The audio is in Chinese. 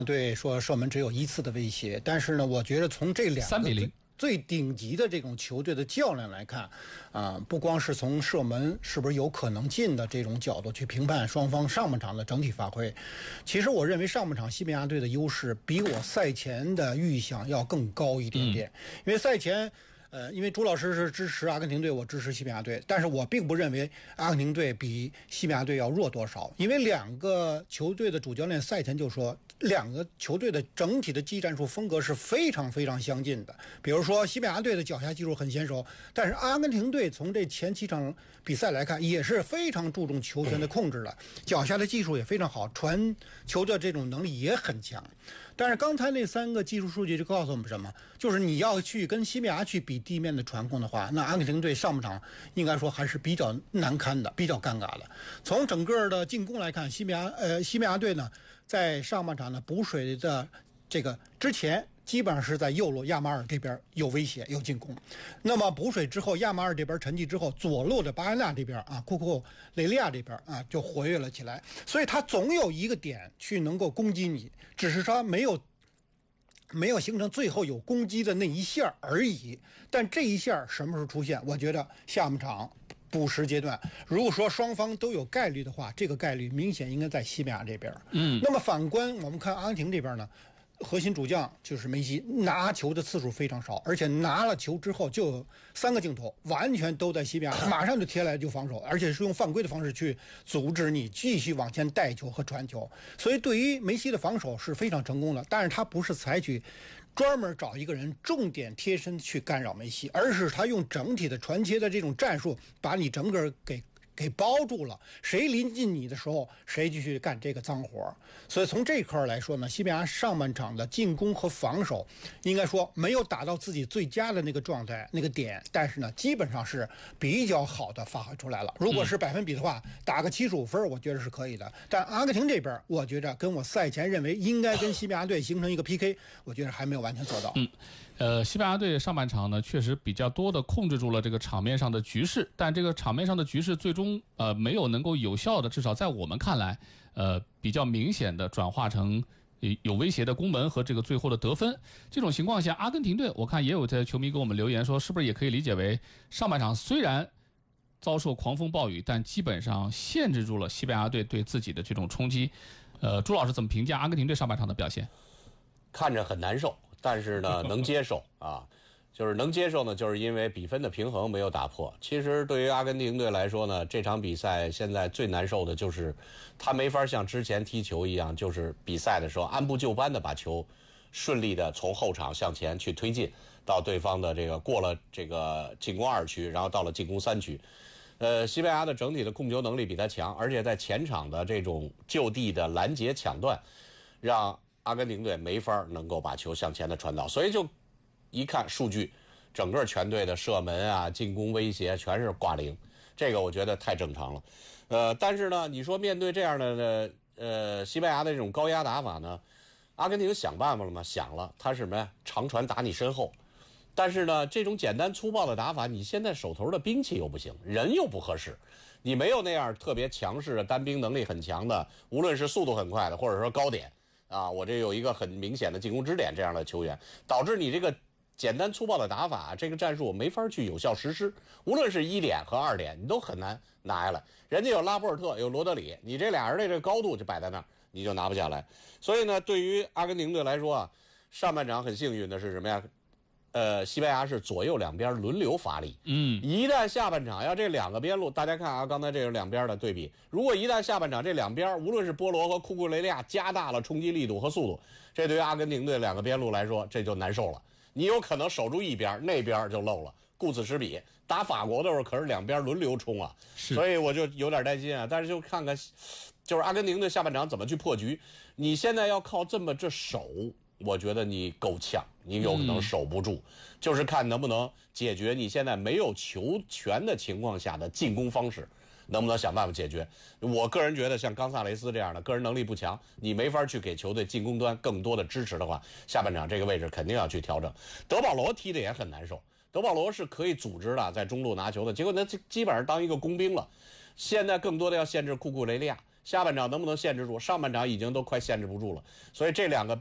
对，说射门只有1次的威胁，但是呢，我觉得从这两个 3-0 最顶级的这种球队的较量来看，不光是从射门是不是有可能进的这种角度去评判双方上半场的整体发挥，其实我认为上半场西班牙队的优势比我赛前的预想要更高一点点，因为赛前。因为朱老师是支持阿根廷队，我支持西班牙队，但是我并不认为阿根廷队比西班牙队要弱多少，因为两个球队的主教练赛前就说，两个球队的整体的技战术风格是非常非常相近的。比如说西班牙队的脚下技术很娴熟，但是阿根廷队从这前7场比赛来看也是非常注重球权的控制的，脚下的技术也非常好，传球的这种能力也很强。但是刚才那3个技术数据就告诉我们什么？就是你要去跟西班牙去比地面的传控的话，那阿根廷队上半场应该说还是比较难堪的，比较尴尬的。从整个的进攻来看，西班牙队呢，在上半场呢补水的这个之前，基本上是在右路亚马尔这边有威胁有进攻，那么补水之后，亚马尔这边沉寂之后，左路的巴埃纳这边库库雷利亚这边就活跃了起来，所以他总有一个点去能够攻击你，只是他没有形成最后有攻击的那一下而已。但这一下什么时候出现？我觉得下半场补时阶段，如果说双方都有概率的话，这个概率明显应该在西班牙这边。那么反观我们看阿根廷这边呢，核心主将就是梅西，拿球的次数非常少，而且拿了球之后就有3个镜头完全都在西班牙，马上就贴来就防守，而且是用犯规的方式去阻止你继续往前带球和传球。所以对于梅西的防守是非常成功的，但是他不是采取专门找一个人重点贴身去干扰梅西，而是他用整体的传切的这种战术把你整个给包住了，谁临近你的时候谁就去干这个脏活。所以从这块来说呢，西班牙上半场的进攻和防守应该说没有达到自己最佳的那个状态那个点，但是呢基本上是比较好的发挥出来了。如果是百分比的话，打个75分我觉得是可以的。但阿根廷这边我觉得跟我赛前认为应该跟西班牙队形成一个 PK， 我觉得还没有完全做到。 西班牙队上半场呢，确实比较多的控制住了这个场面上的局势，但这个场面上的局势最终没有能够有效的，至少在我们看来，比较明显的转化成有威胁的攻门和这个最后的得分。这种情况下，阿根廷队我看也有的球迷给我们留言说，是不是也可以理解为上半场虽然遭受狂风暴雨，但基本上限制住了西班牙队对自己的这种冲击。朱老师怎么评价阿根廷队上半场的表现？ 看着很难受，但是呢能接受啊，就是能接受呢，就是因为比分的平衡没有打破。其实对于阿根廷队来说呢，这场比赛现在最难受的就是他没法像之前踢球一样，就是比赛的时候按部就班的把球顺利的从后场向前去推进到对方的这个过了这个进攻2区，然后到了进攻3区。西班牙的整体的控球能力比他强，而且在前场的这种就地的拦截抢断，让阿根廷队没法能够把球向前的传导，所以就一看数据，整个全队的射门啊、进攻威胁全是挂0，这个我觉得太正常了。但是呢，你说面对这样的西班牙的这种高压打法呢，阿根廷想办法了吗？想了，他是什么呀？长传打你身后。但是呢，这种简单粗暴的打法，你现在手头的兵器又不行，人又不合适，你没有那样特别强势的单兵能力很强的，无论是速度很快的，或者说高点啊，我这有一个很明显的进攻支点这样的球员，导致你这个简单粗暴的打法，这个战术没法去有效实施。无论是1点和2点，你都很难拿下来。人家有拉波尔特，有罗德里，你这俩人的这个高度就摆在那儿，你就拿不下来。所以呢，对于阿根廷队来说啊，上半场很幸运的是什么呀？西班牙是左右两边轮流发力。一旦下半场要这2个边路，大家看啊，刚才这是两边的对比。如果一旦下半场这两边，无论是波罗和库库雷利亚加大了冲击力度和速度，这对于阿根廷队2个边路来说，这就难受了。你有可能守住一边，那边就漏了。顾此失彼，打法国的时候可是两边轮流冲啊，所以我就有点担心啊。但是就看看，就是阿根廷队下半场怎么去破局。你现在要靠这守。我觉得你够呛，你有可能守不住，就是看能不能解决你现在没有球权的情况下的进攻方式，能不能想办法解决。我个人觉得像冈萨雷斯这样的个人能力不强，你没法去给球队进攻端更多的支持的话，下半场这个位置肯定要去调整。德保罗踢的也很难受，德保罗是可以组织的，在中路拿球的，结果他基本上当一个工兵了。现在更多的要限制库库雷利亚， 下半场能不能限制住？上半场已经都快限制不住了，所以这两个